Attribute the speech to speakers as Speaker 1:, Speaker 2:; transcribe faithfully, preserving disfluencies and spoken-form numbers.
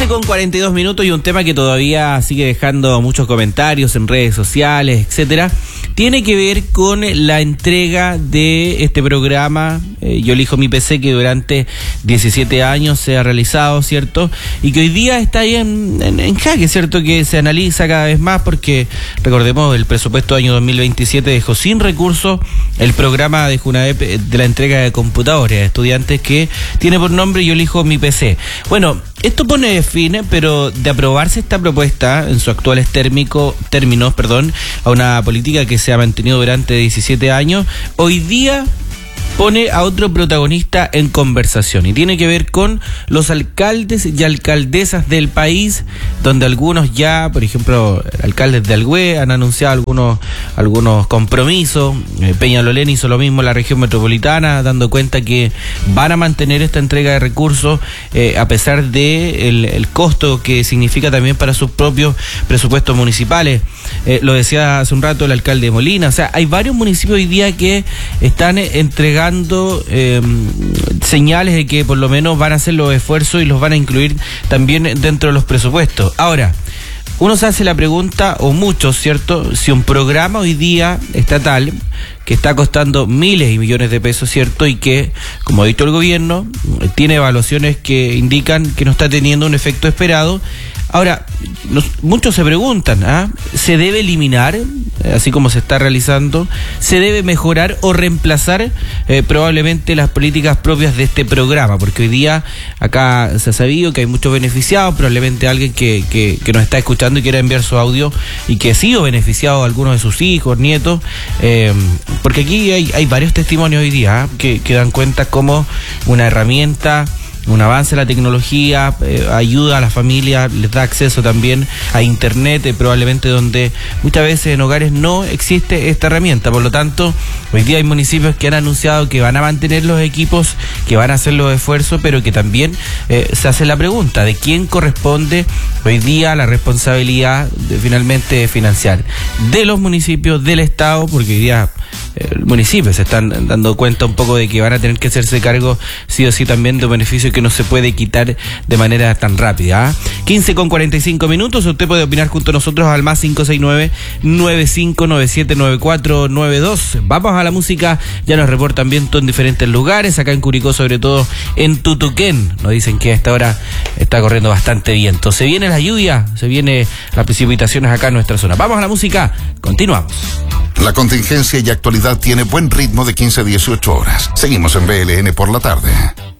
Speaker 1: con cuarenta y dos minutos y un tema que todavía sigue dejando muchos comentarios en redes sociales, etcétera, tiene que ver con la entrega de este programa eh, Yo elijo mi P C, que durante diecisiete años se ha realizado, ¿cierto? Y que hoy día está ahí en, en, en jaque, ¿cierto? Que se analiza cada vez más porque, recordemos, el presupuesto año dos mil veintisiete dejó sin recursos el programa de Junadep de la entrega de computadores a estudiantes, que tiene por nombre Yo elijo mi P C. Bueno, esto pone fin, pero de aprobarse esta propuesta en sus actuales térmico, términos, perdón, a una política que se ha mantenido durante diecisiete años, hoy día pone a otro protagonista en conversación y tiene que ver con los alcaldes y alcaldesas del país, donde algunos ya, por ejemplo, alcaldes de Alhué han anunciado algunos algunos compromisos. eh, Peñalolén hizo lo mismo en la región metropolitana, dando cuenta que van a mantener esta entrega de recursos eh, a pesar de el, el costo que significa también para sus propios presupuestos municipales. Eh, lo decía hace un rato el alcalde de Molina. O sea, hay varios municipios hoy día que están eh, entregando Eh, señales de que por lo menos van a hacer los esfuerzos y los van a incluir también dentro de los presupuestos. Ahora, uno se hace la pregunta, o muchos, ¿cierto? Si un programa hoy día estatal que está costando miles y millones de pesos, ¿cierto? Y que, como ha dicho el gobierno, tiene evaluaciones que indican que no está teniendo un efecto esperado. Ahora, nos, muchos se preguntan, ¿ah? ¿Se debe eliminar, así como se está realizando? ¿Se debe mejorar o reemplazar eh, probablemente las políticas propias de este programa? Porque hoy día acá se ha sabido que hay muchos beneficiados, probablemente alguien que, que, que nos está escuchando y quiera enviar su audio y que ha sido beneficiado, algunos de sus hijos, nietos, eh, porque aquí hay, hay varios testimonios hoy día, ¿ah? que, que dan cuenta como una herramienta, un avance de la tecnología, eh, ayuda a las familias, les da acceso también a internet, eh, probablemente donde muchas veces en hogares no existe esta herramienta. Por lo tanto, hoy día hay municipios que han anunciado que van a mantener los equipos, que van a hacer los esfuerzos, pero que también eh, se hace la pregunta de quién corresponde hoy día la responsabilidad de finalmente financiar, de los municipios, del Estado, porque hoy día el municipio se están dando cuenta un poco de que van a tener que hacerse cargo sí o sí también de un beneficio que no se puede quitar de manera tan rápida. ¿eh? quince con cuarenta y cinco minutos, usted puede opinar junto a nosotros al más cinco seis nueve, nueve cinco nueve siete, nueve cuatro nueve dos. Vamos a la música, ya nos reportan viento en diferentes lugares, acá en Curicó, sobre todo en Tutuquén. Nos dicen que a esta hora está corriendo bastante viento. Se viene la lluvia, se vienen las precipitaciones acá en nuestra zona. Vamos a la música, continuamos.
Speaker 2: La contingencia y actualidad tiene buen ritmo de quince a dieciocho horas. Seguimos en B L N por la tarde.